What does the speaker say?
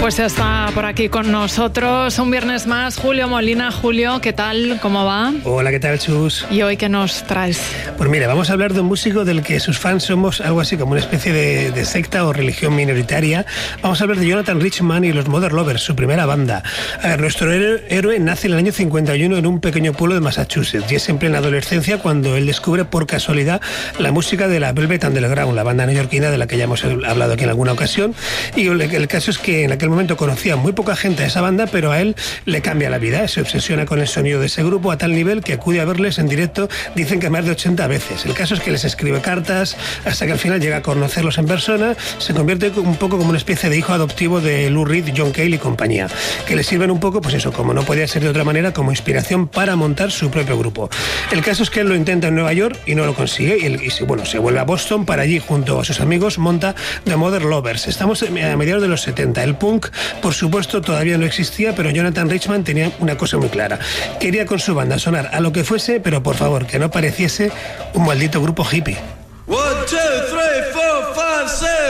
Pues ya está por aquí con nosotros un viernes más Julio Molina. Julio, ¿qué tal? ¿Cómo va? Hola, ¿qué tal, Chus? ¿Y hoy qué nos traes? Pues mira, vamos a hablar de un músico del que sus fans somos algo así como una especie de secta o religión minoritaria. Vamos a hablar de Jonathan Richman y los Mother Lovers, su primera banda. A ver, nuestro héroe nace en el año 51 en un pequeño pueblo de Massachusetts y es en plena adolescencia cuando él descubre por casualidad la música de la Velvet Underground, la banda neoyorquina de la que ya hemos hablado aquí en alguna ocasión. Y el caso es que en aquel momento conocía muy poca gente a esa banda, pero a él le cambia la vida. Se obsesiona con el sonido de ese grupo a tal nivel que acude a verles en directo, dicen que más de 80 veces. El caso es que les escribe cartas hasta que al final llega a conocerlos en persona. Se convierte un poco como una especie de hijo adoptivo de Lou Reed, John Cale y compañía, que le sirven un poco, pues eso, como no podía ser de otra manera, como inspiración para montar su propio grupo. El caso es que él lo intenta en Nueva York y no lo consigue, y se vuelve a Boston para allí, junto a sus amigos, monta The Mother Lovers. Estamos a mediados de los 70. El punk, por supuesto, todavía no existía, pero Jonathan Richman tenía una cosa muy clara. Quería con su banda sonar a lo que fuese, pero por favor, que no pareciese un maldito grupo hippie. 1, 2, 3, 4, 5, 6